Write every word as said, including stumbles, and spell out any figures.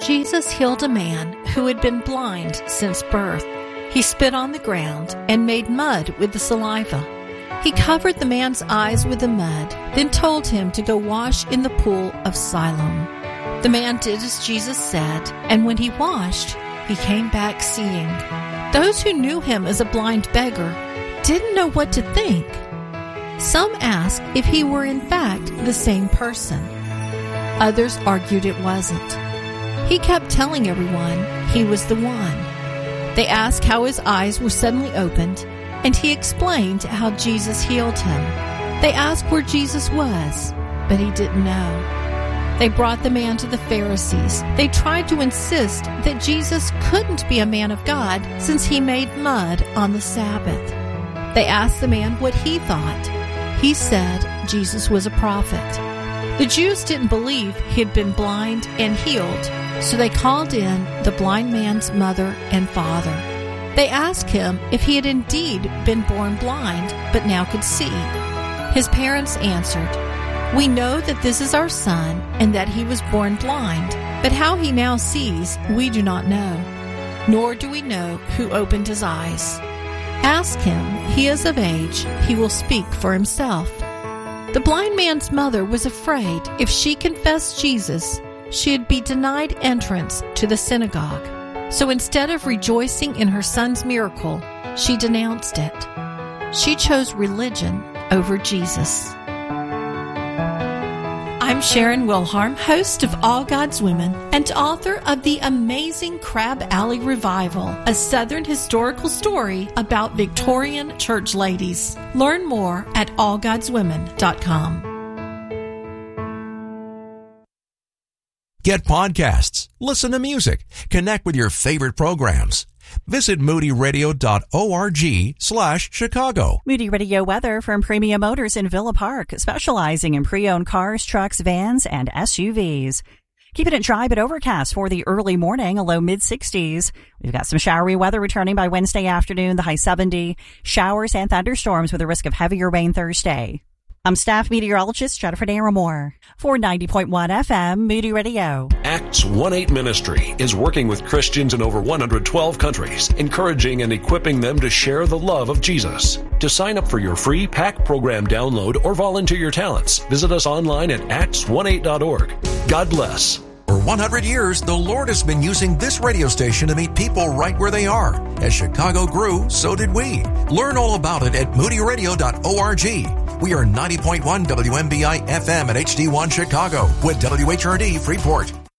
Jesus healed a man who had been blind since birth. He spit on the ground and made mud with the saliva. He covered the man's eyes with the mud, then told him to go wash in the pool of Siloam. The man did as Jesus said, and when he washed, he came back seeing. Those who knew him as a blind beggar didn't know what to think. Some asked if he were in fact the same person. Others argued it wasn't. He kept telling everyone he was the one. They asked how his eyes were suddenly opened, and he explained how Jesus healed him. They asked where Jesus was, but he didn't know. They brought the man to the Pharisees. They tried to insist that Jesus couldn't be a man of God since he made mud on the Sabbath. They asked the man what he thought. He said Jesus was a prophet. The Jews didn't believe he had been blind and healed, so they called in the blind man's mother and father. They asked him if he had indeed been born blind, but now could see. His parents answered, "We know that this is our son and that he was born blind, but how he now sees we do not know, nor do we know who opened his eyes. Ask him, he is of age, he will speak for himself." The blind man's mother was afraid if she confessed Jesus, she'd be denied entrance to the synagogue. So instead of rejoicing in her son's miracle, she denounced it. She chose religion over Jesus. I'm Sharon Wilharm, host of All God's Women and author of the amazing Crab Alley Revival, a Southern historical story about Victorian church ladies. Learn more at all gods women dot com. Get podcasts, listen to music, connect with your favorite programs. Visit moody radio dot org slash Chicago. Moody Radio weather from Premium Motors in Villa Park, specializing in pre-owned cars, trucks, vans, and S U Vs. Keeping it dry but overcast for the early morning, a low mid sixties. We've got some showery weather returning by Wednesday afternoon, the high seventy. Showers and thunderstorms with a risk of heavier rain Thursday. I'm staff meteorologist Jennifer Naramore for ninety point one F M Moody Radio. Acts one eight Ministry is working with Christians in over one hundred twelve countries, encouraging and equipping them to share the love of Jesus. To sign up for your free P A C program download or volunteer your talents, visit us online at acts eighteen dot org. God bless. For one hundred years, the Lord has been using this radio station to meet people right where they are. As Chicago grew, so did we. Learn all about it at moody radio dot org. We are ninety point one W M B I F M at H D one Chicago with W H R D Freeport.